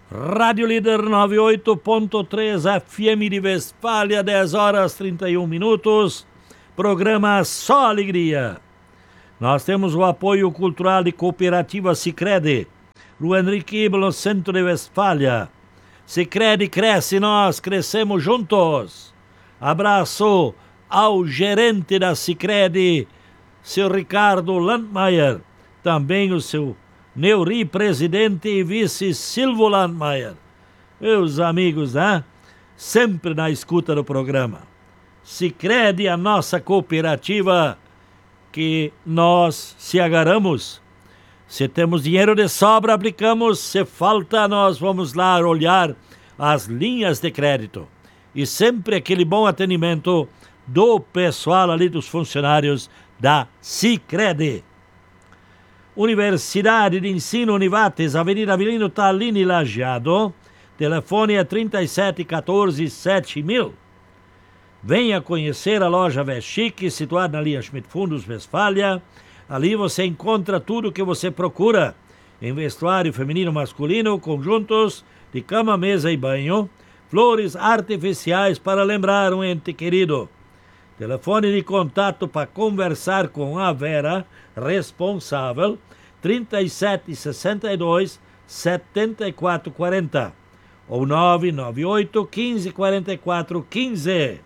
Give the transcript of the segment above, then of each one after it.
Rádio Líder 98.3 FM de Westfália, 10 horas 31 minutos. Programa Só Alegria. Nós temos o apoio cultural de Cooperativa Sicredi, Rua Henrique Ibel, no centro de Westfália. Sicredi cresce, nós crescemos juntos. Abraço ao gerente da Sicredi, seu Ricardo Landmeier. Também o seu Neuri, presidente e vice Silvio Landmeier. Meus amigos, né? Sempre na escuta do programa. Sicredi, a nossa cooperativa que nós se agarramos. Se temos dinheiro de sobra, aplicamos. Se falta, nós vamos lá olhar as linhas de crédito. E sempre aquele bom atendimento do pessoal ali, dos funcionários da Sicredi. Universidade de Ensino Univates, Avenida Avelino Tallini Lajeado. Telefone é 3714-7000. Venha conhecer a loja Vestique, situada na linha Schmidt Fundos, Westfália. Ali você encontra tudo o que você procura em vestuário feminino, masculino, conjuntos de cama, mesa e banho, flores artificiais para lembrar um ente querido. Telefone de contato para conversar com a Vera, responsável, 3762-7440 ou 998-1544-15.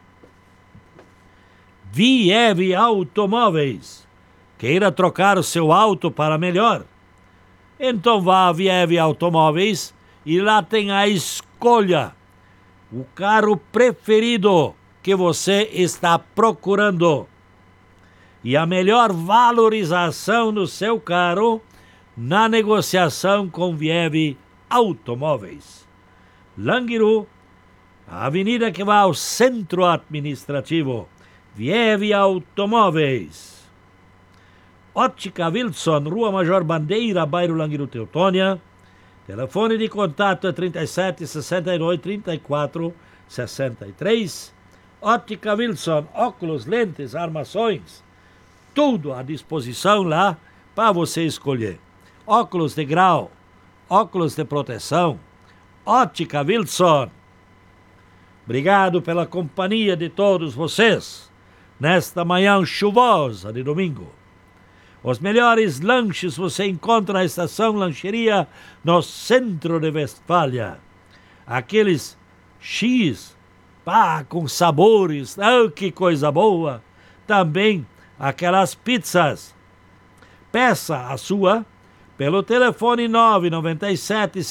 Viev Automóveis. Queira trocar o seu auto para melhor? Então vá a Viev Automóveis e lá tem a escolha. O carro preferido que você está procurando. E a melhor valorização do seu carro na negociação com Viev Automóveis. Langiru, a avenida que vai ao centro administrativo. Viev Automóveis. Ótica Wilson, Rua Major Bandeira, bairro Langiru, Teutônia. Telefone de contato é 37 62 34 63. Ótica Wilson, óculos, lentes, armações, tudo à disposição lá para você escolher. Óculos de grau, óculos de proteção. Ótica Wilson. Obrigado pela companhia de todos vocês nesta manhã chuvosa de domingo. Os melhores lanches você encontra na Estação Lancheria no centro de Westfália. Aqueles X, com sabores, que coisa boa. Também aquelas pizzas. Peça a sua pelo telefone 997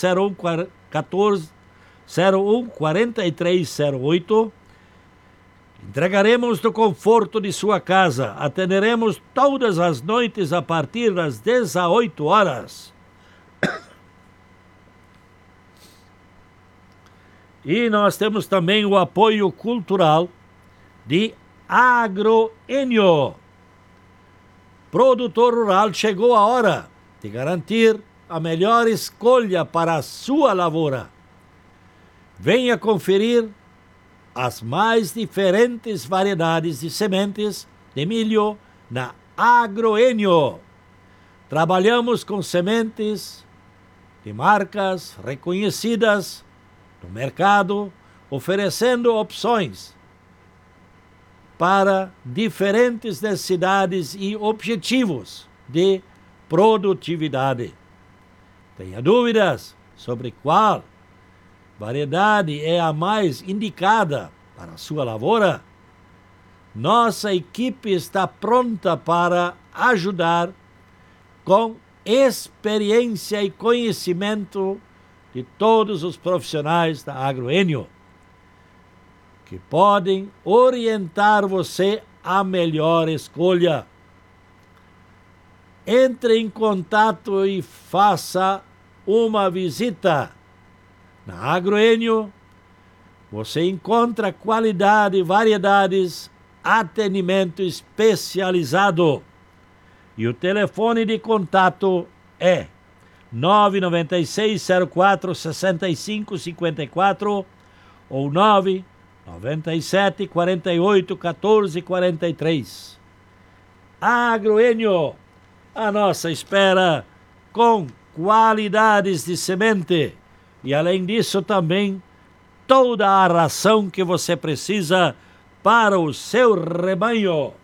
01 4308. Entregaremos do conforto de sua casa. Atenderemos todas as noites a partir das 18 horas. E nós temos também o apoio cultural de Agroenio. Produtor rural, chegou a hora de garantir a melhor escolha para a sua lavoura. Venha conferir as mais diferentes variedades de sementes de milho na Agroenio. Trabalhamos com sementes de marcas reconhecidas no mercado, oferecendo opções para diferentes necessidades e objetivos de produtividade. Tenha dúvidas sobre qual variedade é a mais indicada para a sua lavoura? Nossa equipe está pronta para ajudar com experiência e conhecimento de todos os profissionais da Agroenio, que podem orientar você à melhor escolha. Entre em contato e faça uma visita. Na Agroenio, você encontra qualidade, variedades, atendimento especializado. E o telefone de contato é 996 04 65 54 ou 997 48 14 43. Agroenio, a nossa espera com qualidades de semente E além disso também toda a ração que você precisa para o seu rebanho.